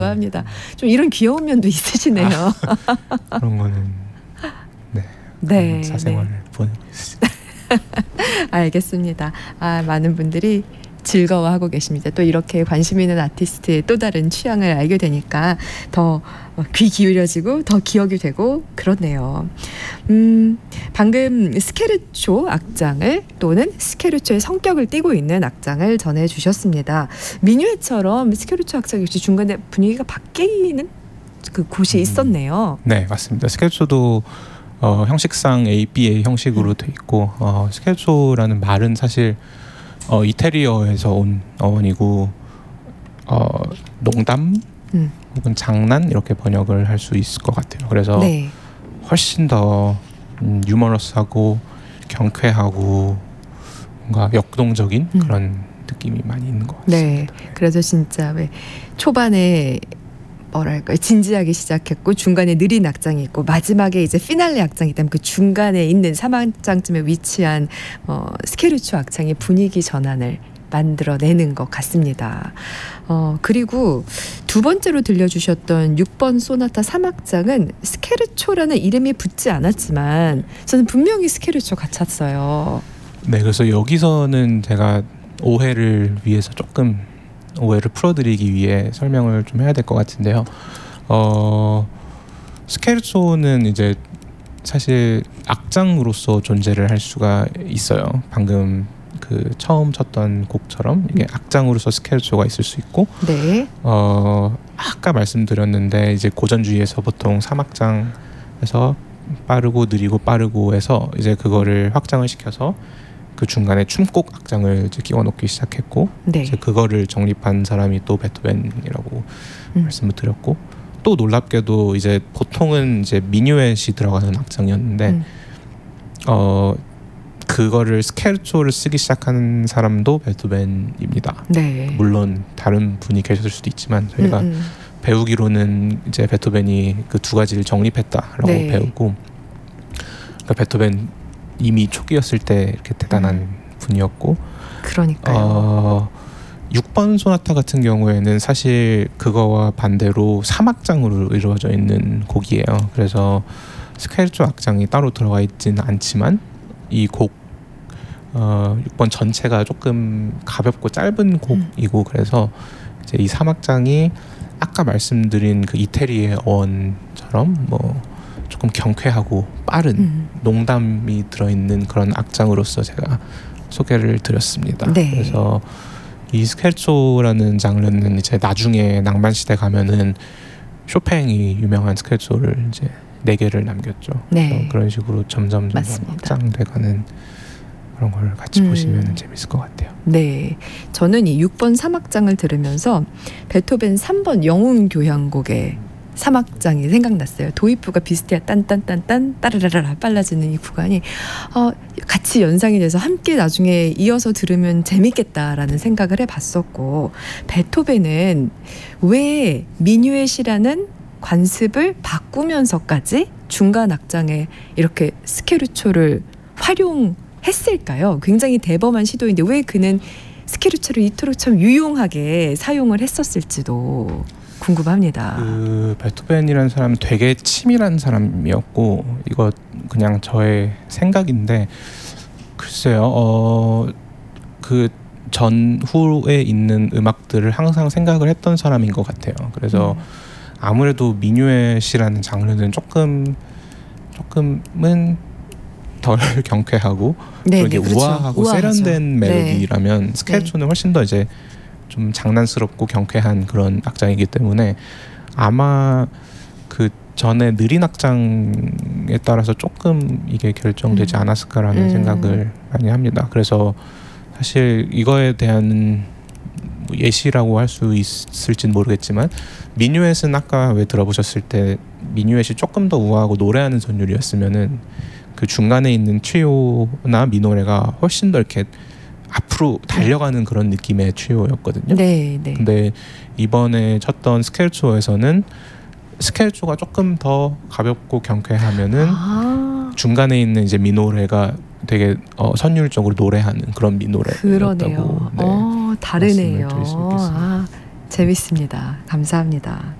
합니다. 좀 이런 귀여운 면도 있으시네요. 그런 거는 네, 사생활을 보내고 있습니다. 알겠습니다. 많은 분들이 즐거워하고 계십니다. 또 이렇게 관심 있는 아티스트의 또 다른 취향을 알게 되니까 더 귀 기울여지고 더 기억이 되고 그렇네요. 방금 스케르초 악장을 또는 스케르초의 성격을 띠고 있는 악장을 전해주셨습니다. 민요회처럼 스케르초 악장이 역시 중간에 분위기가 바뀌는 그 곳이 있었네요. 네, 맞습니다. 스케르초도 형식상 ABA 형식으로 돼 있고 스케르초라는 말은 사실 이태리어에서 온 어원이고 농담 혹은 장난 이렇게 번역을 할 수 있을 것 같아요. 그래서 훨씬 더 유머러스하고 경쾌하고 뭔가 역동적인 그런 느낌이 많이 있는 것 같습니다. 네, 그래서 진짜 왜 초반에 뭐랄까 진지하게 시작했고 중간에 느린 악장이 있고 마지막에 이제 피날레 악장이 있다면 그 중간에 있는 3악장쯤에 위치한 스케르초 악장의 분위기 전환을 만들어내는 것 같습니다. 그리고 두 번째로 들려주셨던 6번 소나타 3악장은 스케르초라는 이름이 붙지 않았지만 저는 분명히 스케르초 같았어요. 네, 그래서 여기서는 제가 오해를 위해서 조금 오해를 풀어드리기 위해 설명을 좀 해야 될 것 같은데요. 스케르초는 이제 사실 악장으로서 존재를 할 수가 있어요. 방금 그 처음 쳤던 곡처럼 이게 악장으로서 스케르초가 있을 수 있고, 아까 말씀드렸는데 이제 고전주의에서 보통 3악장에서 빠르고 느리고 빠르고 해서 이제 그거를 확장을 시켜서 그 중간에 춤곡 악장을 이제 끼워넣기 시작했고, 이제 그거를 정립한 사람이 또 베토벤이라고 말씀을 드렸고, 또 놀랍게도 이제 보통은 이제 미뉴엣이 들어가는 악장이었는데 그거를 스케르초를 쓰기 시작한 사람도 베토벤입니다. 물론 다른 분이 계셨을 수도 있지만 저희가 배우기로는 이제 베토벤이 그 두 가지를 정립했다라고 배우고, 그러니까 베토벤 이미 초기였을 때 이렇게 대단한 분이었고, 그러니까요. 6번 소나타 같은 경우에는 사실 그거와 반대로 3악장으로 이루어져 있는 곡이에요. 그래서 스케르초 악장이 따로 들어가 있지는 않지만 이 곡 6번 전체가 조금 가볍고 짧은 곡이고, 그래서 이제 이 3악장이 아까 말씀드린 그 이태리의 어원처럼 뭐 조금 경쾌하고 빠른 농담이 들어있는 그런 악장으로서 제가 소개를 드렸습니다. 그래서 이 스케르초라는 장르는 이제 나중에 낭만 시대 가면은 쇼팽이 유명한 스케르초를 이제 4개를 남겼죠. 그런 식으로 점점 확장돼가는 그런 걸 같이 보시면 재밌을 것 같아요. 네, 저는 이 6번 3악장을 들으면서 베토벤 3번 영웅교향곡의 3악장이 생각났어요. 도입부가 비슷해야 딴딴딴딴 따라라라 빨라지는 이 구간이 같이 연상이 돼서 함께 나중에 이어서 들으면 재밌겠다라는 생각을 해봤었고, 베토벤은 왜 미뉴엣이라는 관습을 바꾸면서까지 중간 악장에 이렇게 스케르초를 활용했을까요? 굉장히 대범한 시도인데 왜 그는 스케르초를 이토록 참 유용하게 사용을 했었을지도 궁금합니다. 그 베토벤이라는 사람은 되게 치밀한 사람이었고, 이거 그냥 저의 생각인데, 글쎄요, 그 전후에 있는 음악들을 항상 생각을 했던 사람인 것 같아요. 그래서 아무래도 미뉴엣이라는 장르는 조금은 덜 경쾌하고 그렇게 우아하고 세련된 멜로디라면 스케르초는 훨씬 더 이제 좀 장난스럽고 경쾌한 그런 악장이기 때문에 아마 그 전에 느린 악장에 따라서 조금 이게 결정되지 않았을까라는 생각을 많이 합니다. 그래서 사실 이거에 대한 예시라고 할 수 있을지는 모르겠지만, 미뉴엣은 아까 왜 들어보셨을 때 미뉴엣이 조금 더 우아하고 노래하는 전율이었으면은 그 중간에 있는 트리오나 미노레가 훨씬 더 이렇게 앞으로 달려가는 그런 느낌의 트리오였거든요. 근데 이번에 쳤던 스케르초에서는 스케르초가 조금 더 가볍고 경쾌하면은 중간에 있는 이제 미노레가 되게 선율적으로 노래하는 그런 미노레였다고 다르네요. 재밌습니다. 감사합니다.